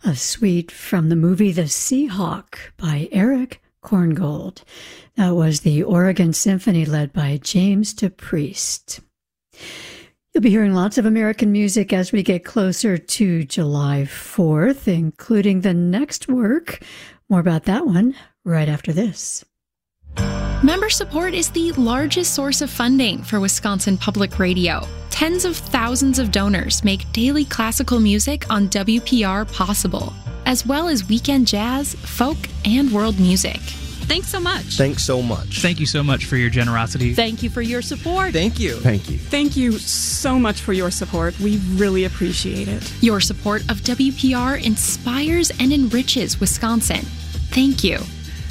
A suite from the movie The Seahawk by Eric Korngold. That was the Oregon Symphony led by James DePriest. You'll be hearing lots of American music as we get closer to July 4th, including the next work. More about that one right after this. Member support is the largest source of funding for Wisconsin Public Radio. Tens of thousands of donors make daily classical music on WPR possible, as well as weekend jazz, folk, and world music. Thanks so much. Thanks so much. Thank you so much for your generosity. Thank you for your support. Thank you. Thank you. Thank you so much for your support. We really appreciate it. Your support of WPR inspires and enriches Wisconsin. Thank you.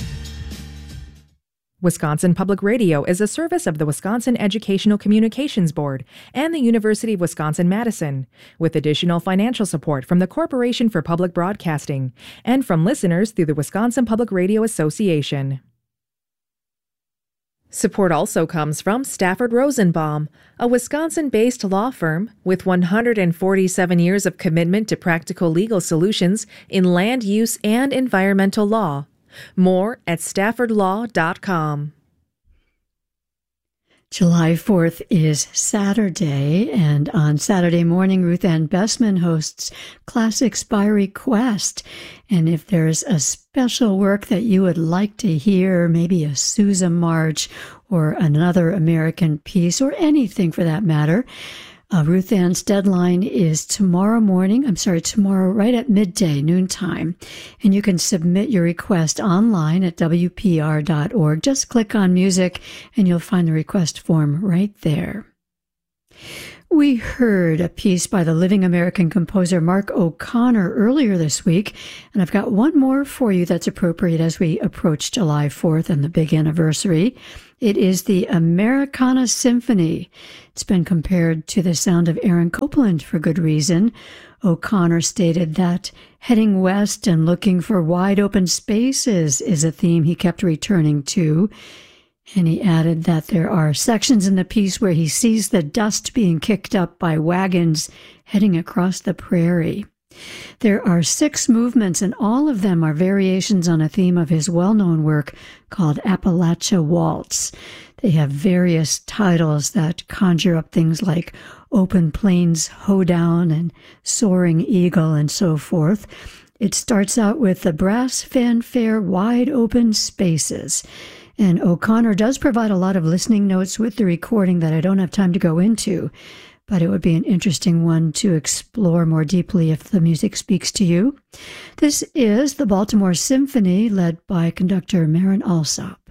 Wisconsin Public Radio is a service of the Wisconsin Educational Communications Board and the University of Wisconsin-Madison, with additional financial support from the Corporation for Public Broadcasting and from listeners through the Wisconsin Public Radio Association. Support also comes from Stafford Rosenbaum, a Wisconsin-based law firm with 147 years of commitment to practical legal solutions in land use and environmental law. More at staffordlaw.com. July 4th is Saturday, and on Saturday morning, Ruth Ann Bessman hosts Classics by Request. And if there's a special work that you would like to hear, maybe a Sousa March or another American piece, or anything for that matter, Ruth Ann's deadline is tomorrow right at midday, noontime. And you can submit your request online at WPR.org. Just click on music and you'll find the request form right there. We heard a piece by the living American composer Mark O'Connor earlier this week, and I've got one more for you that's appropriate as we approach July 4th and the big anniversary. It is the Americana Symphony. It's been compared to the sound of Aaron Copland for good reason. O'Connor stated that heading west and looking for wide open spaces is a theme he kept returning to. And he added that there are sections in the piece where he sees the dust being kicked up by wagons heading across the prairie. There are 6 movements, and all of them are variations on a theme of his well-known work called Appalachia Waltz. They have various titles that conjure up things like Open Plains Hoedown and Soaring Eagle and so forth. It starts out with the brass fanfare Wide Open Spaces. And O'Connor does provide a lot of listening notes with the recording that I don't have time to go into, but it would be an interesting one to explore more deeply if the music speaks to you. This is the Baltimore Symphony, led by conductor Marin Alsop.